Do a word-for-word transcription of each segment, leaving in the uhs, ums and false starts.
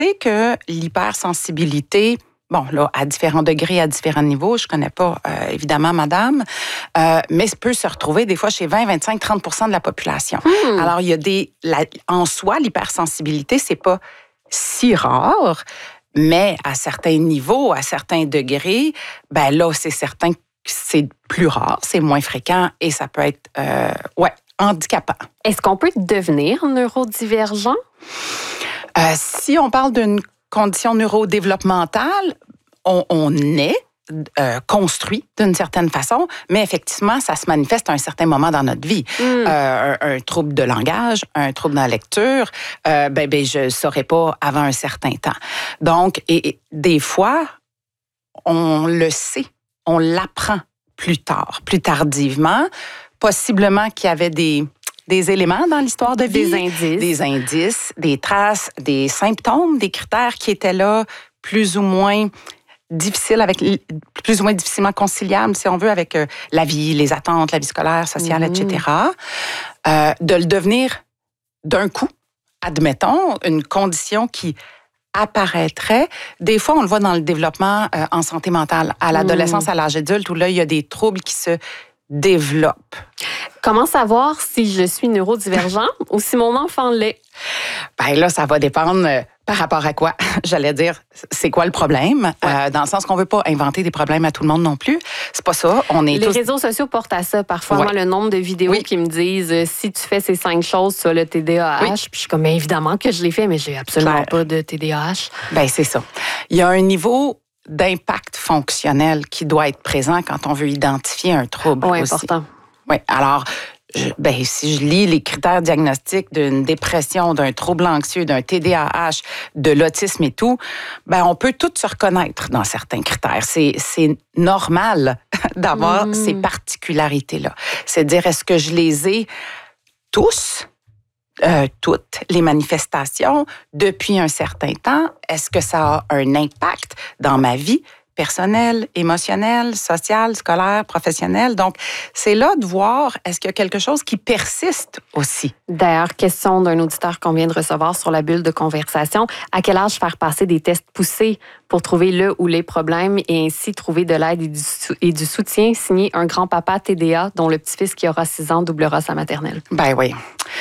sais que l'hypersensibilité, bon, là, à différents degrés, à différents niveaux, je connais pas, euh, évidemment, madame, euh, mais ça peut se retrouver des fois chez vingt, vingt-cinq, trente pour cent de la population. Hmm. Alors, il y a des... La, en soi, l'hypersensibilité, c'est pas si rare, mais à certains niveaux, à certains degrés, ben là, c'est certain que c'est plus rare, c'est moins fréquent et ça peut être, euh, ouais, handicapant. Est-ce qu'on peut devenir neurodivergent? Euh, si on parle d'une condition neurodéveloppementale, on, on est euh, construit d'une certaine façon, mais effectivement, ça se manifeste à un certain moment dans notre vie. Mm. Euh, un, un trouble de langage, un trouble dans la lecture, euh, ben, ben, je ne saurais pas avant un certain temps. Donc, et, et des fois, on le sait, on l'apprend plus tard, plus tardivement, possiblement qu'il y avait des... des éléments dans l'histoire de vie. Des indices. Des indices, des traces, des symptômes, des critères qui étaient là, plus ou moins difficiles, avec, plus ou moins difficilement conciliables, si on veut, avec euh, la vie, les attentes, la vie scolaire, sociale, mmh. et cetera. Euh, de le devenir d'un coup, admettons, une condition qui apparaîtrait. Des fois, on le voit dans le développement euh, en santé mentale, à l'adolescence, mmh. à l'âge adulte, où là, il y a des troubles qui se développent. Comment savoir si je suis neurodivergent ou si mon enfant l'est? Ben là, ça va dépendre euh, par rapport à quoi. J'allais dire, c'est quoi le problème? Ouais. Euh, dans le sens qu'on veut pas inventer des problèmes à tout le monde non plus. C'est pas ça. On est Les tous... réseaux sociaux portent à ça. Parfois, ouais. moi, le nombre de vidéos oui. qui me disent euh, si tu fais ces cinq choses, tu as le T D A H. Oui. Puis je suis comme, bien évidemment que je l'ai fait, mais j'ai absolument Claire. pas de T D A H. Ben c'est ça. Il y a un niveau d'impact fonctionnel qui doit être présent quand on veut identifier un trouble. Oui, aussi. important. Oui, alors, je, ben, si je lis les critères diagnostiques d'une dépression, d'un trouble anxieux, d'un T D A H, de l'autisme et tout, ben, on peut tous se reconnaître dans certains critères. C'est, c'est normal d'avoir mmh. ces particularités-là. C'est dire, est-ce que je les ai tous? Euh, toutes les manifestations depuis un certain temps, est-ce que ça a un impact dans ma vie personnelle, émotionnelle, sociale, scolaire, professionnelle? Donc, c'est là de voir est-ce qu'il y a quelque chose qui persiste aussi. D'ailleurs, question d'un auditeur qu'on vient de recevoir sur la bulle de conversation. À quel âge faire passer des tests poussés pour trouver le ou les problèmes et ainsi trouver de l'aide et du, et du soutien, signé un grand-papa T D A dont le petit-fils qui aura six ans doublera sa maternelle? Ben oui.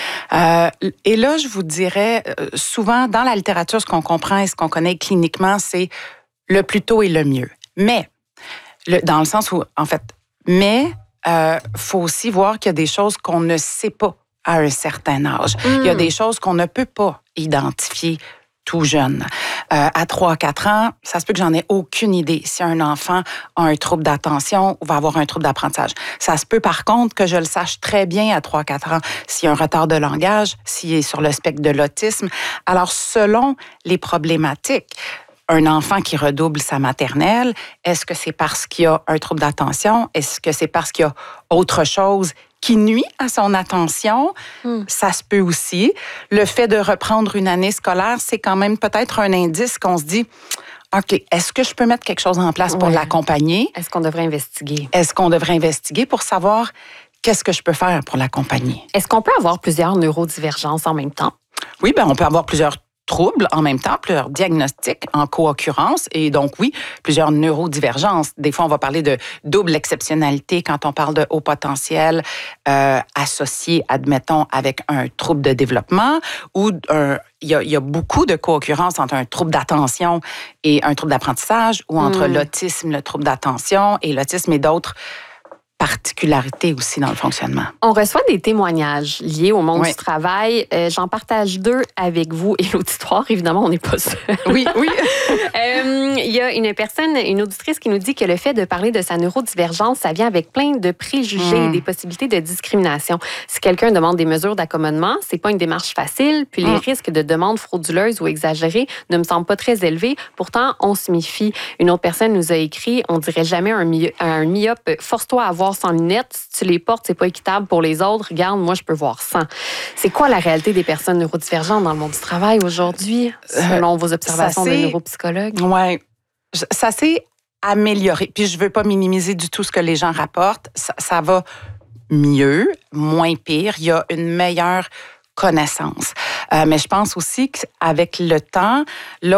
Euh, et là, je vous dirais, souvent, dans la littérature, ce qu'on comprend et ce qu'on connaît cliniquement, c'est le plus tôt et le mieux. Mais, le, dans le sens où, en fait, mais, il euh, faut aussi voir qu'il y a des choses qu'on ne sait pas à un certain âge. Mm. Il y a des choses qu'on ne peut pas identifier tout jeune. Euh, à trois à quatre ans, ça se peut que j'en ai aucune idée si un enfant a un trouble d'attention ou va avoir un trouble d'apprentissage. Ça se peut par contre que je le sache très bien à trois à quatre ans s'il y a un retard de langage, s'il est sur le spectre de l'autisme. Alors, selon les problématiques, un enfant qui redouble sa maternelle, est-ce que c'est parce qu'il y a un trouble d'attention? Est-ce que c'est parce qu'il y a autre chose qui nuit à son attention? Mm. Ça se peut aussi. Le fait de reprendre une année scolaire, c'est quand même peut-être un indice qu'on se dit, OK, est-ce que je peux mettre quelque chose en place pour ouais. l'accompagner? Est-ce qu'on devrait investiguer? Est-ce qu'on devrait investiguer pour savoir qu'est-ce que je peux faire pour l'accompagner? Est-ce qu'on peut avoir plusieurs neurodivergences en même temps? Oui, bien, on peut avoir plusieurs troubles en même temps, plusieurs diagnostics en co-occurrence et donc, oui, plusieurs neurodivergences. Des fois, on va parler de double exceptionnalité quand on parle de haut potentiel euh, associé, admettons, avec un trouble de développement ou un il y, a, il y a beaucoup de co-occurrence entre un trouble d'attention et un trouble d'apprentissage ou entre mmh. l'autisme, le trouble d'attention et l'autisme et d'autres particularités aussi dans le fonctionnement. On reçoit des témoignages liés au monde oui. du travail. Euh, j'en partage deux avec vous et l'auditoire. Évidemment, on n'est pas seul. Oui, oui. euh, il y a une personne, une auditrice qui nous dit que le fait de parler de sa neurodivergence, ça vient avec plein de préjugés mmh. et des possibilités de discrimination. Si quelqu'un demande des mesures d'accommodement, c'est pas une démarche facile, puis les mmh. risques de demandes frauduleuses ou exagérées ne me semblent pas très élevés. Pourtant, on se méfie. Une autre personne nous a écrit, on dirait jamais un, my- un myope, force-toi à voir sans lunettes. Si tu les portes, c'est pas équitable pour les autres. Regarde, moi, je peux voir sans. C'est quoi la réalité des personnes neurodivergentes dans le monde du travail aujourd'hui, selon euh, vos observations de neuropsychologue? Oui, ça s'est amélioré. Puis je veux pas minimiser du tout ce que les gens rapportent. Ça, ça va mieux, moins pire. Il y a une meilleure connaissance. Euh, mais je pense aussi qu'avec le temps, là